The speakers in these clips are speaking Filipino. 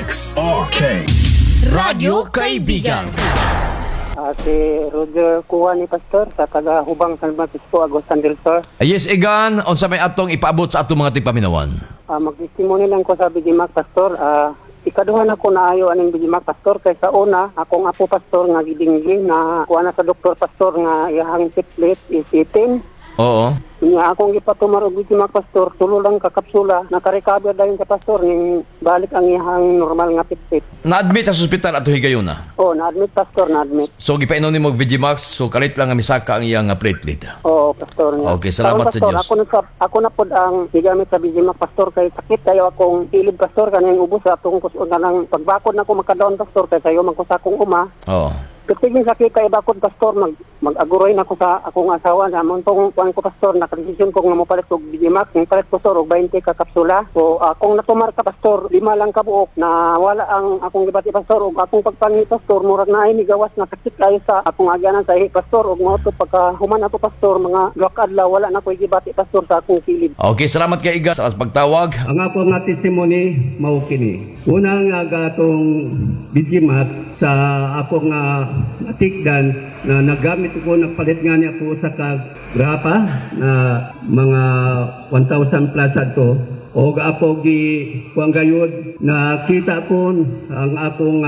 Digimax. Okay. Radyo Kaibigan. Si Roger Kuha ni Pastor sa taga-Hubang San Francisco, Agustin del Sur. Yes, Igan, unsa may atong ipaabot sa atong mga tigpaminawan? Mag-testimony lang ko sa Digimax, Pastor. Ikaduhan ako na ayo aning Digimax, Pastor. Kay sa una, akong apo, Pastor, nga gidinggi na kuha na sa doktor, Pastor, nga iyahang tiplet is 18. Oo. Nga akong ipatumar og Digimax, Pastor, tulo lang kakapsula. Naka-recover dayon ka, Pastor, ning balik ang iyahang normal nga tiplet. Na-admit sa ospital ato higayuna? Na-admit, Pastor, na-admit. So, gipainom ni mo Digimax, so kalit lang ang misaka ang iyang platelet. Oo, Pastor. Okay, salamat sa Pastor, Diyos. Ako na pod ang gigamit sa Digimax, Pastor, kay sakit kayo akong ilid, Pastor, kanang ubos sa atong kusun kanang pagbakod na ako makadaon, Pastor, kay sayo man ko sa akong uma. Oo. Kapag sakit kay bakod, Pastor, mag-aguroy na ko sa akong asawa na montong kuan ko, Pastor, nakadesisyon ko nga mopalit og Digimax, ning palit ko, Pastor, og 20 ka kapsula. So kung natumar ka, Pastor, 5 lang ka buok na wala ang akong gibati, Pastor, og akong pagpangi, Pastor, murag na ay migawas na sakit kayo sa akong agyanan sa Pastor, og mo to pagka human ato, Pastor, mga 2 adlaw wala na ko'y gibati, Pastor, sa akong silid. Okay, salamat kay Iga sa pagtawag. Ang ako nga testimony mao kini. Unang nga atong Digimax sa ako nga natikdan na nagamit ko nagpalit nga niya ako sa grapa na mga 1,000 plus ato o ako gi kuang gayud na kita ko ang akong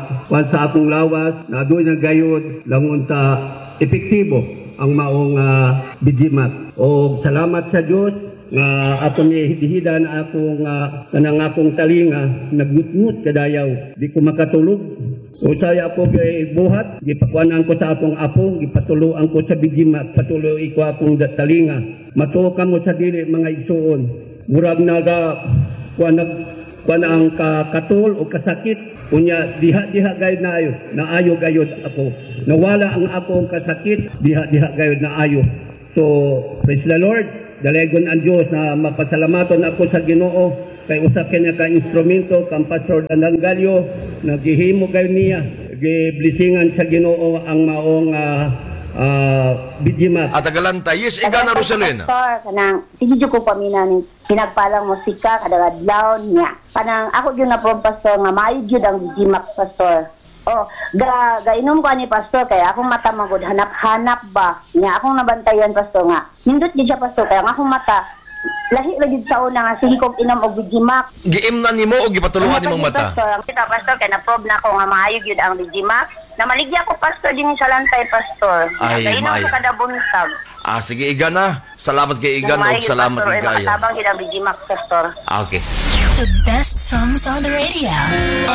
sa akong lawas na doon na gayud langon sa epektibo ang maong Digimax. O salamat sa Dios nga atong ihidan akong kanang akong talinga nagnutnut kadayaw di ko makatulog. O saya ako buhat gipakuanan ko sa akong apo gipatuluan ko sa Digimax patuloy ko akong talinga matuokan mo sa dili mga igsuon murag naga kuan ang katul o kasakit unya diha gayud na ayo gayud ako nawala ang akong kasakit diha gayud na ayo. So praise the Lord. Dalagon ang Diyos na mapasalamaton ako sa Ginoo kay usa kanya ka instrumento kang Pastor Dananggalyo naghihimo kayo niya giblisingan sa Ginoo ang maong Digimax. At Agalanta, yes, Iga na Rosalina. Pastor, kanang sige ko pamina ni pinagpalang musika kada adlaw niya. Kanang ako gyud na po, Pastor, nga maayo gyud ang Digimax, Pastor. Gainom ko ni Pastor kaya akong mata magod hanap-hanap ba niya akong nabantayan, Pastor, nga nindot gid siya, Pastor, kaya ang akong mata lahi lagi sa una nga sige kong inom og Digimax. Giim na nimo o gipatuluan nimong mata? Pastor, kaya na-probe na ako nga maayo gyud ang Digimax. Na maligya ko, Pastor, din sa lantay, Pastor. Gainom ko kada buntag. Sige, Iga na. Salamat kay Iga o salamat kay Gaya. Makatabang gyud ang Digimax, Pastor. Okay. The best songs on the radio.